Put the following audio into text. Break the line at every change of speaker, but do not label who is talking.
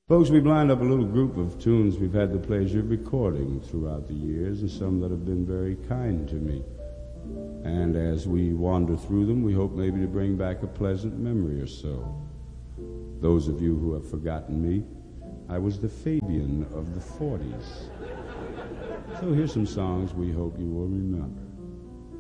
Folks, we've lined up a little group of tunes we've had the pleasure of recording throughout the years, and some that have been very kind to me. And as we wander through them, we hope maybe to bring back a pleasant memory or so. Those of you who have forgotten me, I was the Fabian of the 40s. So here's some songs we hope you will remember.